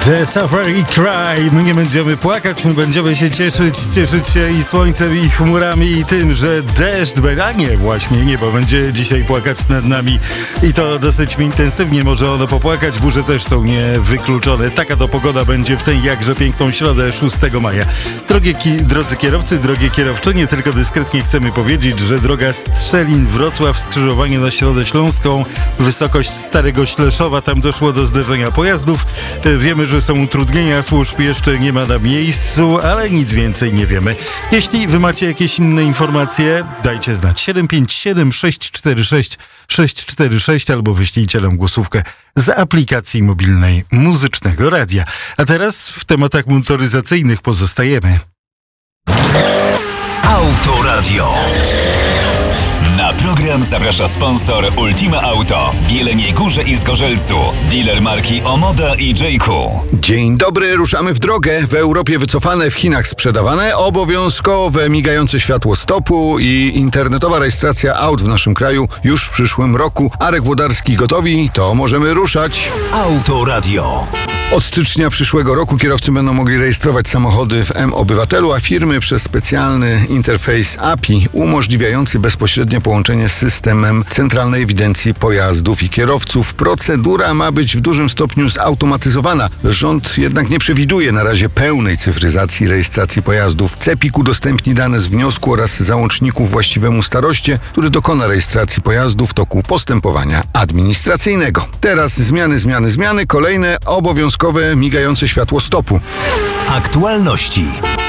The Safari Cry. My nie będziemy płakać, my będziemy się cieszyć się i słońcem, i chmurami, i tym, że deszcz będzie, a nie, właśnie niebo będzie dzisiaj płakać nad nami i to dosyć intensywnie może ono popłakać. Burze też są niewykluczone. Taka to pogoda będzie w tę jakże piękną środę 6 maja. Drodzy kierowcy, drogie kierowczynie, tylko dyskretnie chcemy powiedzieć, że droga Strzelin-Wrocław, skrzyżowanie na Środę Śląską, wysokość Starego Śleszowa, tam doszło do zderzenia pojazdów. Wiemy, że są utrudnienia, służb jeszcze nie ma na miejscu, ale nic więcej nie wiemy. Jeśli wy macie jakieś inne informacje, dajcie znać. 757 646 646 albo wyślijcie nam głosówkę z aplikacji mobilnej Muzycznego Radia. A teraz w tematach motoryzacyjnych pozostajemy. Autoradio. Na program zaprasza sponsor Ultima Auto w Jeleniej Górze i Zgorzelcu. Dealer marki Omoda i J.Q. Dzień dobry, ruszamy w drogę. W Europie wycofane, w Chinach sprzedawane, obowiązkowe migające światło stopu i internetowa rejestracja aut w naszym kraju już w przyszłym roku. Arek Włodarski gotowi, to możemy ruszać. Autoradio. Od stycznia przyszłego roku kierowcy będą mogli rejestrować samochody w M-Obywatelu, a firmy przez specjalny interfejs API umożliwiający bezpośrednie połączenie z systemem Centralnej Ewidencji Pojazdów i Kierowców. Procedura ma być w dużym stopniu zautomatyzowana. Rząd jednak nie przewiduje na razie pełnej cyfryzacji rejestracji pojazdów. CEPiK udostępni dane z wniosku oraz załączników właściwemu staroście, który dokona rejestracji pojazdu w toku postępowania administracyjnego. Teraz zmiany, kolejne obowiązkowe migające światło stopu. Aktualności.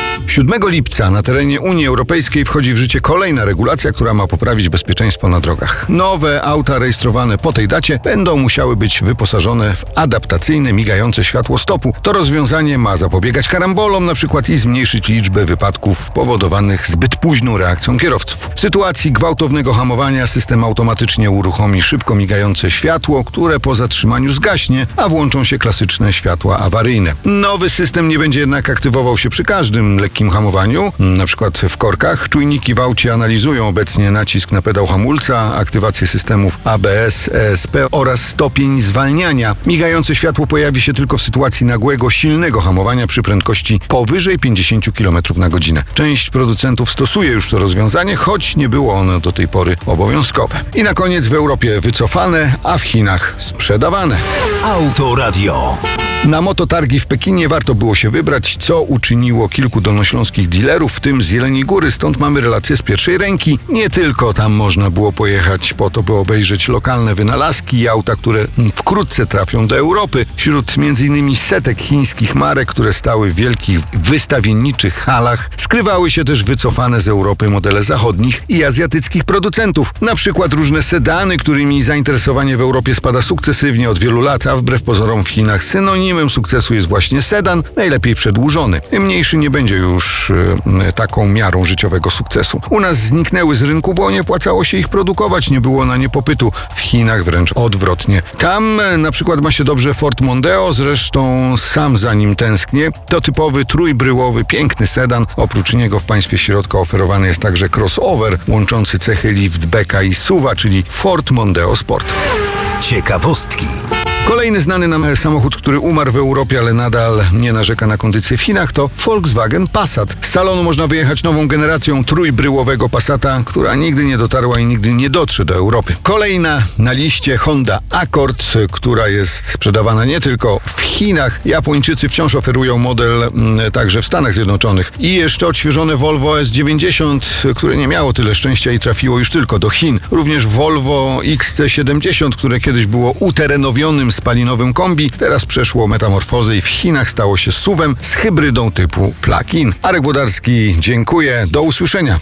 7 lipca na terenie Unii Europejskiej wchodzi w życie kolejna regulacja, która ma poprawić bezpieczeństwo na drogach. Nowe auta rejestrowane po tej dacie będą musiały być wyposażone w adaptacyjne, migające światło stopu. To rozwiązanie ma zapobiegać karambolom na przykład i zmniejszyć liczbę wypadków powodowanych zbyt późną reakcją kierowców. W sytuacji gwałtownego hamowania system automatycznie uruchomi szybko migające światło, które po zatrzymaniu zgaśnie, a włączą się klasyczne światła awaryjne. Nowy system nie będzie jednak aktywował się przy każdym lekkim hamowaniu, na przykład w korkach. Czujniki w aucie analizują obecnie nacisk na pedał hamulca, aktywację systemów ABS, ESP oraz stopień zwalniania. Migające światło pojawi się tylko w sytuacji nagłego, silnego hamowania przy prędkości powyżej 50 km na godzinę. Część producentów stosuje już to rozwiązanie, choć nie było ono do tej pory obowiązkowe. I na koniec w Europie wycofane, a w Chinach sprzedawane. Autoradio. Na mototargi w Pekinie warto było się wybrać, co uczyniło kilku dolnośląskich dealerów, w tym z Jeleniej Góry, stąd mamy relacje z pierwszej ręki. Nie tylko tam można było pojechać po to, by obejrzeć lokalne wynalazki i auta, które wkrótce trafią do Europy. Wśród m.in. setek chińskich marek, które stały w wielkich wystawienniczych halach, skrywały się też wycofane z Europy modele zachodnich i azjatyckich producentów. Na przykład różne sedany, którymi zainteresowanie w Europie spada sukcesywnie od wielu lat, a wbrew pozorom w Chinach synonimem sukcesu jest właśnie sedan, najlepiej przedłużony. Mniejszy nie będzie już taką miarą życiowego sukcesu. U nas zniknęły z rynku, bo nie opłacało się ich produkować, nie było na nie popytu. W Chinach wręcz odwrotnie. Tam na przykład ma się dobrze Ford Mondeo, zresztą sam za nim tęsknię. To typowy trójbryłowy, piękny sedan. Oprócz niego w państwie środka oferowany jest także crossover łączący cechy liftbacka i SUV-a, czyli Ford Mondeo Sport. Ciekawostki. Kolejny znany nam samochód, który umarł w Europie, ale nadal nie narzeka na kondycję w Chinach, to Volkswagen Passat. Z salonu można wyjechać nową generacją trójbryłowego Passata, która nigdy nie dotarła i nigdy nie dotrze do Europy. Kolejna na liście Honda Accord, która jest sprzedawana nie tylko w Chinach. Japończycy wciąż oferują model także w Stanach Zjednoczonych. I jeszcze odświeżone Volvo S90, które nie miało tyle szczęścia i trafiło już tylko do Chin. Również Volvo XC70, które kiedyś było uterenowionym spalinowym kombi, teraz przeszło metamorfozę i w Chinach stało się SUV-em z hybrydą typu plug-in. Arek Włodarski, dziękuję. Do usłyszenia.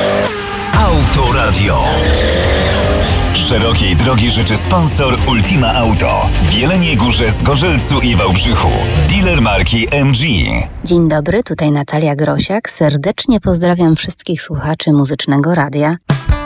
Autoradio. Szerokiej drogi życzy sponsor Ultima Auto w Jeleniej Górze, Zgorzelcu i Wałbrzychu. Dealer marki MG. Dzień dobry, tutaj Natalia Grosiak. Serdecznie pozdrawiam wszystkich słuchaczy Muzycznego Radia.